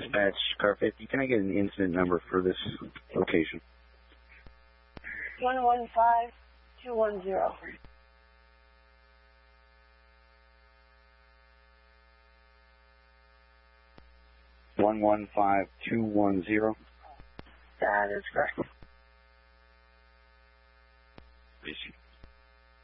Dispatch, car 50. Can I get an incident number for this location? 115210. 115210. That is correct. Issue